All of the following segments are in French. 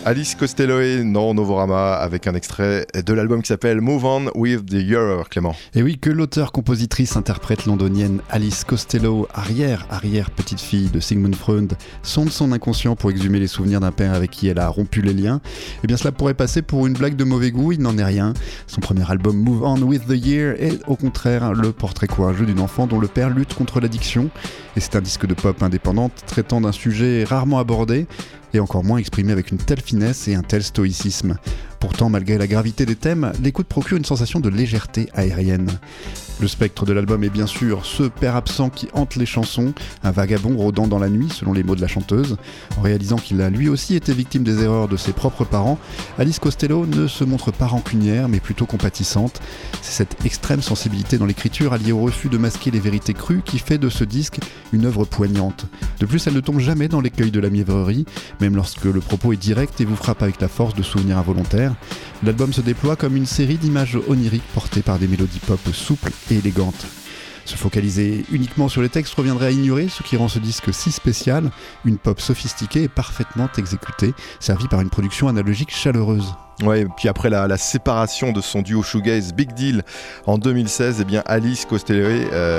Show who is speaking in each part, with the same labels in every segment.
Speaker 1: Alice Costello dans Novorama avec un extrait de l'album qui s'appelle Move On with the Year, Clément.
Speaker 2: Et oui, que l'auteur-compositrice-interprète londonienne Alice Costello, arrière petite-fille de Sigmund Freud, sonde son inconscient pour exhumer les souvenirs d'un père avec qui elle a rompu les liens, eh bien cela pourrait passer pour une blague de mauvais goût, il n'en est rien. Son premier album Move On with the Year est au contraire le portrait courageux d'une enfant dont le père lutte contre l'addiction. Et c'est un disque de pop indépendante traitant d'un sujet rarement abordé et encore moins exprimé avec une telle finesse et un tel stoïcisme. Pourtant, malgré la gravité des thèmes, l'écoute procure une sensation de légèreté aérienne. Le spectre de l'album est bien sûr ce père absent qui hante les chansons, un vagabond rôdant dans la nuit, selon les mots de la chanteuse. En réalisant qu'il a lui aussi été victime des erreurs de ses propres parents, Alice Costello ne se montre pas rancunière, mais plutôt compatissante. C'est cette extrême sensibilité dans l'écriture, alliée au refus de masquer les vérités crues, qui fait de ce disque une œuvre poignante. De plus, elle ne tombe jamais dans l'écueil de la mièvrerie, même lorsque le propos est direct et vous frappe avec la force de souvenirs involontaires. L'album se déploie comme une série d'images oniriques portées par des mélodies pop souples et élégantes. Se focaliser uniquement sur les textes reviendrait à ignorer ce qui rend ce disque si spécial, une pop sophistiquée et parfaitement exécutée, servie par une production analogique chaleureuse.
Speaker 1: Ouais, et puis après la séparation de son duo shoegaze Big Deal en 2016, eh bien Alice Costello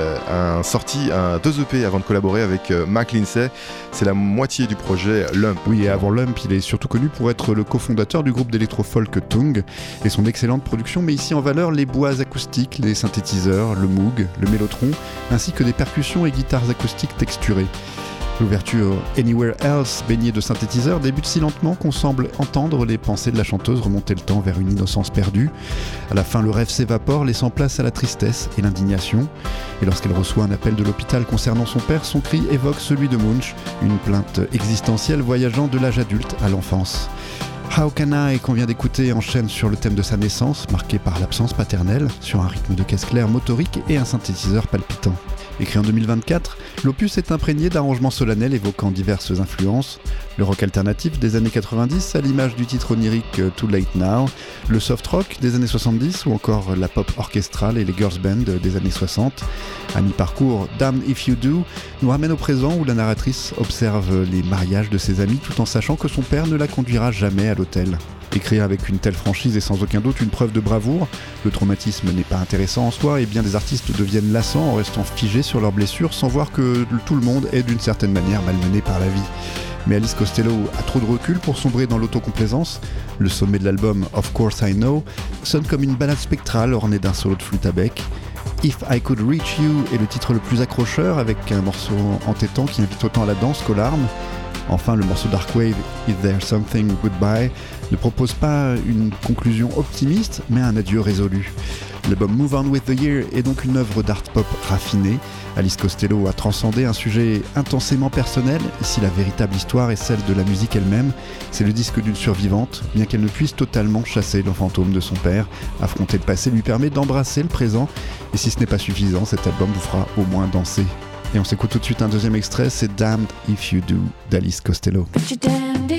Speaker 1: a sorti 2 EP avant de collaborer avec Mac Lindsay. C'est la moitié du projet Lump.
Speaker 2: Oui, et avant Lump, il est surtout connu pour être le cofondateur du groupe d'électro-folk Tung et son excellente production met ici en valeur les bois acoustiques, les synthétiseurs, le Moog, le Mellotron, ainsi que des percussions et guitares acoustiques texturées. L'ouverture Anywhere Else, baignée de synthétiseurs, débute si lentement qu'on semble entendre les pensées de la chanteuse remonter le temps vers une innocence perdue. À la fin, le rêve s'évapore, laissant place à la tristesse et l'indignation. Et lorsqu'elle reçoit un appel de l'hôpital concernant son père, son cri évoque celui de Munch, une plainte existentielle voyageant de l'âge adulte à l'enfance. How Can I, qu'on vient d'écouter, enchaîne sur le thème de sa naissance, marqué par l'absence paternelle, sur un rythme de caisse claire motorique et un synthétiseur palpitant. Écrit en 2024, l'opus est imprégné d'arrangements solennels évoquant diverses influences, le rock alternatif des années 90 à l'image du titre onirique Too Late Now, le soft rock des années 70 ou encore la pop orchestrale et les girls band des années 60. À mi-parcours, Damned If You Do nous ramène au présent où la narratrice observe les mariages de ses amis tout en sachant que son père ne la conduira jamais à l'hôtel. Écrire avec une telle franchise est sans aucun doute une preuve de bravoure. Le traumatisme n'est pas intéressant en soi et bien des artistes deviennent lassants en restant figés sur leurs blessures sans voir que tout le monde est d'une certaine manière malmené par la vie. Mais Alice Costello a trop de recul pour sombrer dans l'autocomplaisance. Le sommet de l'album Of Course I Know sonne comme une balade spectrale ornée d'un solo de flûte à bec. If I Could Reach You est le titre le plus accrocheur avec un morceau entêtant qui invite autant à la danse qu'aux larmes. Enfin, le morceau Dark Wave, Is There Something Goodbye, ne propose pas une conclusion optimiste, mais un adieu résolu. L'album Move On With The Year est donc une œuvre d'art pop raffinée. Alice Costello a transcendé un sujet intensément personnel. Ici, la véritable histoire est celle de la musique elle-même. C'est le disque d'une survivante, bien qu'elle ne puisse totalement chasser le fantôme de son père. Affronter le passé lui permet d'embrasser le présent. Et si ce n'est pas suffisant, cet album vous fera au moins danser. Et on s'écoute tout de suite un deuxième extrait, c'est Damned If You Do d'Alice Costello.